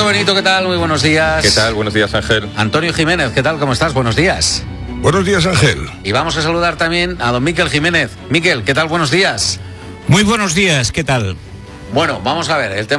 Benito, ¿qué tal? Muy buenos días. ¿Qué tal? Buenos días, Ángel. Antonio Jiménez, ¿qué tal? ¿Cómo estás? Buenos días. Buenos días, Ángel. Y vamos a saludar también a don Miquel Jiménez. Miquel, ¿qué tal? Buenos días. Muy buenos días, ¿qué tal? Bueno, vamos a ver, el tema